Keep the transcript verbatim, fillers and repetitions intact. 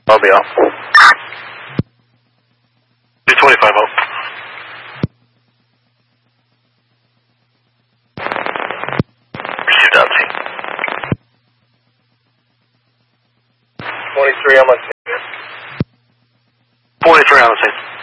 I'll be off. two twenty-five out. Received out. twenty-three on my scene. forty-three on the scene.